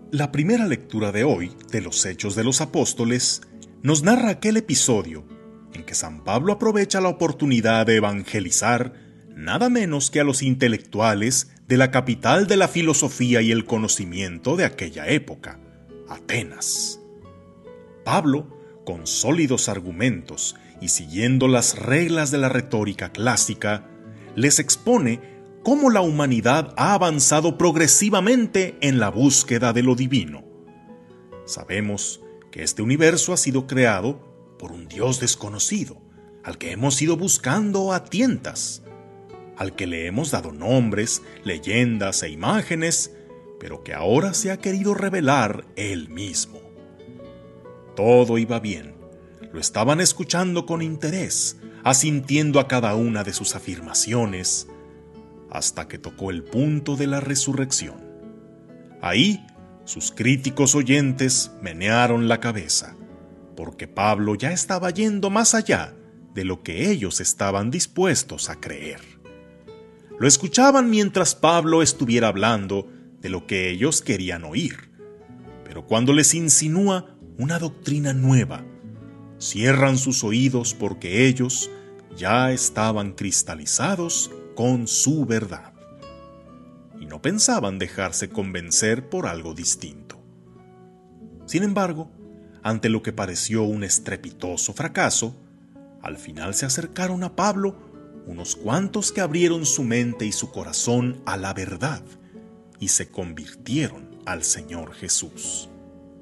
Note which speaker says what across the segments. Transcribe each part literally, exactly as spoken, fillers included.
Speaker 1: La primera lectura de hoy, de los Hechos de los Apóstoles, nos narra aquel episodio en que San Pablo aprovecha la oportunidad de evangelizar nada menos que a los intelectuales de la capital de la filosofía y el conocimiento de aquella época, Atenas. Pablo, con sólidos argumentos y siguiendo las reglas de la retórica clásica, les expone cómo la humanidad ha avanzado progresivamente en la búsqueda de lo divino. Sabemos que este universo ha sido creado por un Dios desconocido, al que hemos ido buscando a tientas, al que le hemos dado nombres, leyendas e imágenes, pero que ahora se ha querido revelar Él mismo. Todo iba bien, lo estaban escuchando con interés, asintiendo a cada una de sus afirmaciones, hasta que tocó el punto de la resurrección. Ahí, sus críticos oyentes menearon la cabeza, porque Pablo ya estaba yendo más allá de lo que ellos estaban dispuestos a creer. Lo escuchaban mientras Pablo estuviera hablando de lo que ellos querían oír, pero cuando les insinúa una doctrina nueva, cierran sus oídos porque ellos ya estaban cristalizados con su verdad y no pensaban dejarse convencer por algo distinto. Sin embargo, ante lo que pareció un estrepitoso fracaso, al final se acercaron a Pablo unos cuantos que abrieron su mente y su corazón a la verdad y se convirtieron al Señor Jesús.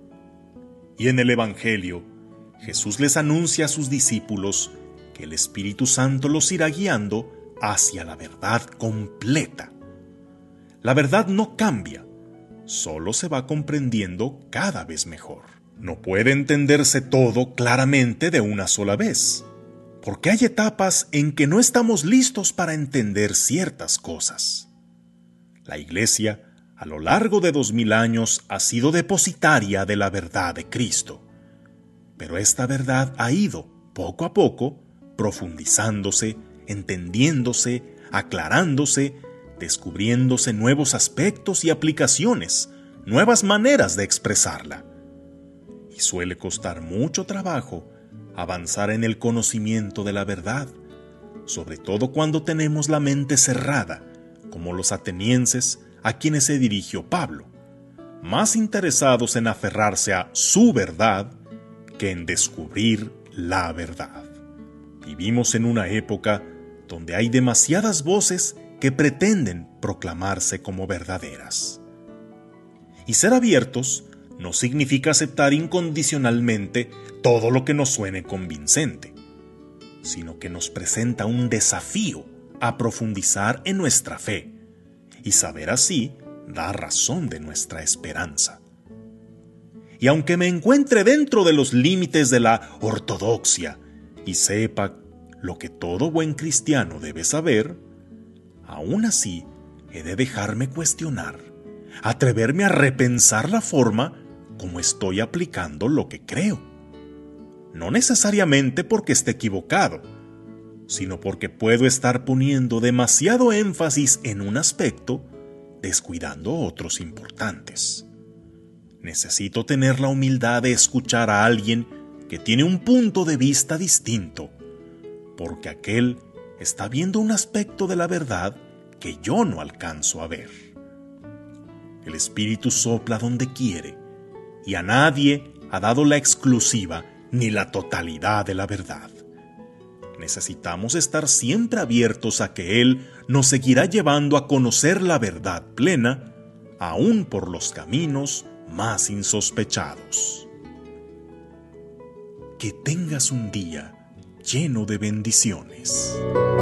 Speaker 1: Y en el Evangelio, Jesús les anuncia a sus discípulos que el Espíritu Santo los irá guiando hacia la verdad completa. La verdad no cambia, solo se va comprendiendo cada vez mejor. No puede entenderse todo claramente de una sola vez, porque hay etapas en que no estamos listos para entender ciertas cosas. La Iglesia, a lo largo de dos mil años, ha sido depositaria de la verdad de Cristo, pero esta verdad ha ido, poco a poco, profundizándose, entendiéndose, aclarándose, descubriéndose nuevos aspectos y aplicaciones, nuevas maneras de expresarla. Y suele costar mucho trabajo avanzar en el conocimiento de la verdad, sobre todo cuando tenemos la mente cerrada, como los atenienses a quienes se dirigió Pablo, más interesados en aferrarse a su verdad que en descubrir la verdad. Vivimos en una época donde hay demasiadas voces que pretenden proclamarse como verdaderas. Y ser abiertos no significa aceptar incondicionalmente todo lo que nos suene convincente, sino que nos presenta un desafío a profundizar en nuestra fe y saber así dar razón de nuestra esperanza. Y aunque me encuentre dentro de los límites de la ortodoxia y sepa lo que todo buen cristiano debe saber, aún así he de dejarme cuestionar, atreverme a repensar la forma como estoy aplicando lo que creo. No necesariamente porque esté equivocado, sino porque puedo estar poniendo demasiado énfasis en un aspecto, descuidando otros importantes. Necesito tener la humildad de escuchar a alguien que tiene un punto de vista distinto, porque aquel está viendo un aspecto de la verdad que yo no alcanzo a ver. El Espíritu sopla donde quiere, y a nadie ha dado la exclusiva ni la totalidad de la verdad. Necesitamos estar siempre abiertos a que Él nos seguirá llevando a conocer la verdad plena, aún por los caminos más insospechados. Que tengas un día lleno de bendiciones.